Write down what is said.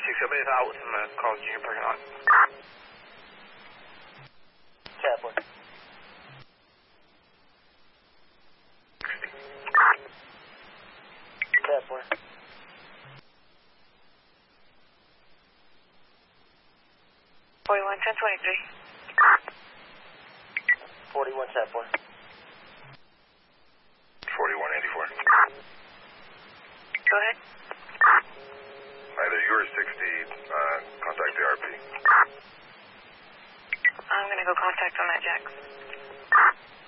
somebody's out in the College Junior parking lot. Chaplain. Chaplain. 41-10-23. 41 Chaplain. 4184. Go ahead. Either you or 60, contact the RP. I'm gonna go contact on that, Jack.